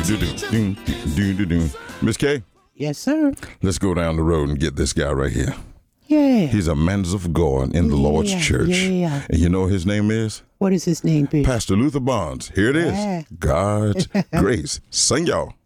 Miss K, Yes, sir. let's go down the road and get this guy right here. Yeah. He's a man of God in the Lord's church. Yeah. And you know what his name is? What is his name, Bishop? Pastor Luther Bonds. Here it is. Yeah. God's grace. Sing, y'all.